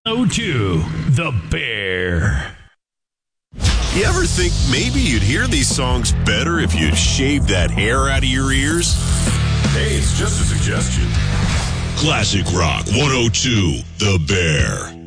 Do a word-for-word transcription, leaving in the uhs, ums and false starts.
oh two, The Bear. You ever think maybe you'd hear these songs better if you'd shaved that hair out of your ears? Hey, it's just a suggestion. Classic Rock one oh two, The Bear.